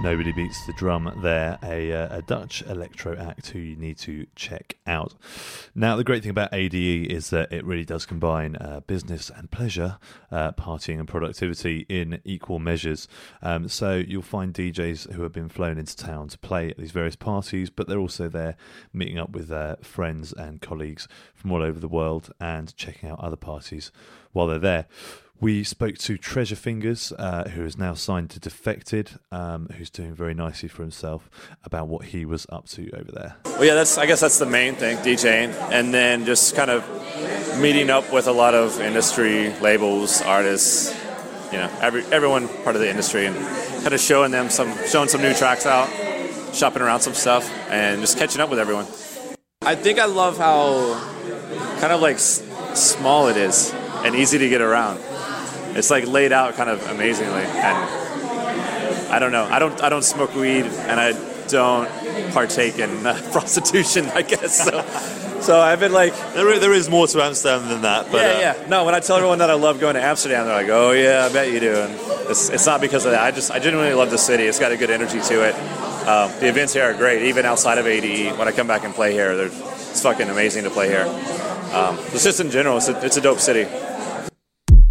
Nobody Beats the Drum there, a Dutch electro act who you need to check out. Now, the great thing about ADE is that it really does combine business and pleasure, partying and productivity in equal measures. So you'll find DJs who have been flown into town to play at these various parties, but they're also there meeting up with their friends and colleagues from all over the world and checking out other parties while they're there. We spoke to Treasure Fingers, who is now signed to Defected, who's doing very nicely for himself, about what he was up to over there. Well, yeah, I guess that's the main thing, DJing, and then just kind of meeting up with a lot of industry labels, artists, everyone part of the industry, and kind of showing some new tracks out, shopping around some stuff, and just catching up with everyone. I think I love how kind of like small it is and easy to get around. It's like laid out kind of amazingly, and I don't know. I don't smoke weed, and I don't partake in prostitution, I guess. So I've been like, there is more to Amsterdam than that. But, yeah. No, when I tell everyone that I love going to Amsterdam, they're like, oh yeah, I bet you do. And it's not because of that. I genuinely love the city. It's got a good energy to it. The events here are great, even outside of ADE. When I come back and play here, it's fucking amazing to play here. It's just in general, it's a dope city.